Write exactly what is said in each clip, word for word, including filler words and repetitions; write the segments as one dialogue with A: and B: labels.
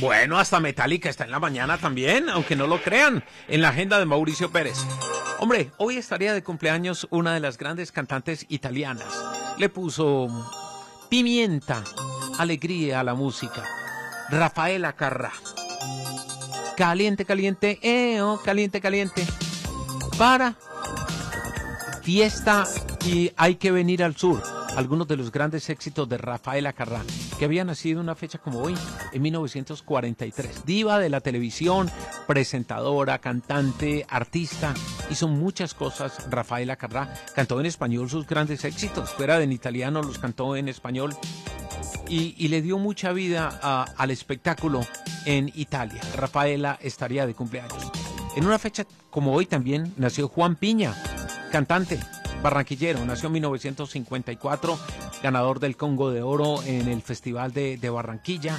A: Bueno, hasta Metallica está en la mañana también, aunque no lo crean, en la agenda de Mauricio Pérez. Hombre, hoy estaría de cumpleaños una de las grandes cantantes italianas. Le puso pimienta, alegría a la música. Rafaela Carrà. Caliente, caliente, eh, oh, caliente, caliente. Para fiesta y hay que venir al sur. Algunos de los grandes éxitos de Rafaela Carrà, que había nacido en una fecha como hoy, en mil novecientos cuarenta y tres. Diva de la televisión, presentadora, cantante, artista, hizo muchas cosas Rafaela Carrà. Cantó en español sus grandes éxitos, fuera de en italiano los cantó en español y, y le dio mucha vida a, al espectáculo en Italia. Rafaela estaría de cumpleaños. En una fecha como hoy también nació Juan Piña, cantante barranquillero, nació en mil novecientos cincuenta y cuatro, ganador del Congo de Oro en el Festival de, de Barranquilla.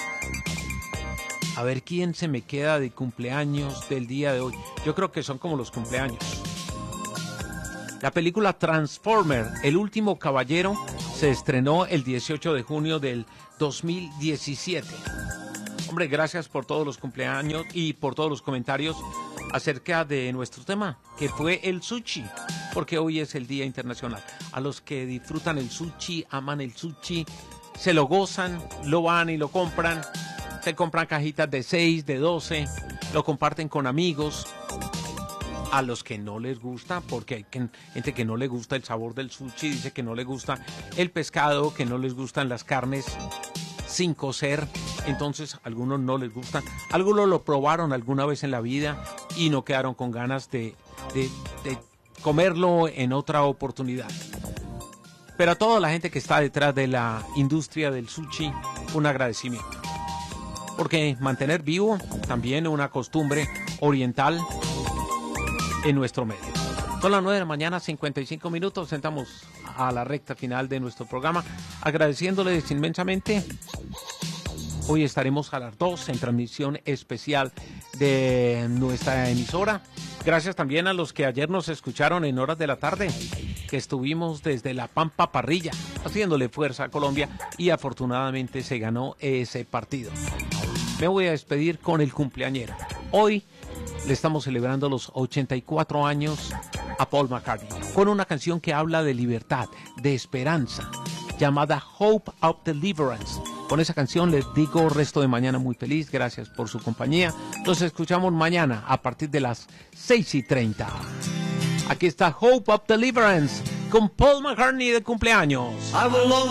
A: A ver quién se me queda de cumpleaños del día de hoy. Yo creo que son como los cumpleaños. La película Transformer, El último caballero, se estrenó el dieciocho de junio del dos mil diecisiete. Hombre, gracias por todos los cumpleaños y por todos los comentarios acerca de nuestro tema, que fue el sushi, porque hoy es el Día Internacional. A los que disfrutan el sushi, aman el sushi, se lo gozan, lo van y lo compran, se compran cajitas de seis, de doce, lo comparten con amigos. A los que no les gusta, porque hay gente que no le gusta el sabor del sushi, dice que no le gusta el pescado, que no les gustan las carnes sin cocer, entonces algunos no les gustan, algunos lo probaron alguna vez en la vida y no quedaron con ganas de, de, de comerlo en otra oportunidad. Pero a toda la gente que está detrás de la industria del sushi, un agradecimiento, porque mantener vivo también una costumbre oriental en nuestro medio. Son las nueve de la mañana, cincuenta y cinco minutos, sentamos a la recta final de nuestro programa, agradeciéndoles inmensamente. Hoy estaremos a las dos en transmisión especial de nuestra emisora. Gracias también a los que ayer nos escucharon en horas de la tarde, que estuvimos desde La Pampa Parrilla, haciéndole fuerza a Colombia y afortunadamente se ganó ese partido. Me voy a despedir con el cumpleañero. Hoy le estamos celebrando los ochenta y cuatro años a Paul McCartney, con una canción que habla de libertad, de esperanza, llamada Hope of Deliverance. Con esa canción les digo resto de mañana muy feliz, gracias por su compañía. Los escuchamos mañana a partir de las seis y treinta. Aquí está Hope of Deliverance con Paul McCartney de cumpleaños.